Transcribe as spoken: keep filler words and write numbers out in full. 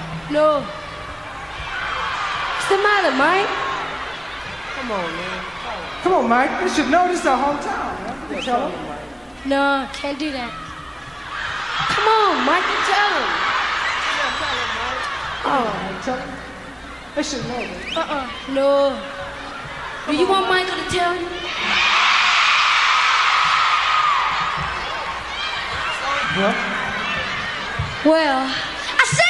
No. What's the matter, Mike? Come on, man. Come on, Mike. You should know this is our hometown. Man. You can tell him. No, can't do that. Come on, Mike, you tell him. Oh, tell him. They should know this. Uh-uh, no. Do you want Michael to tell you? What? Well...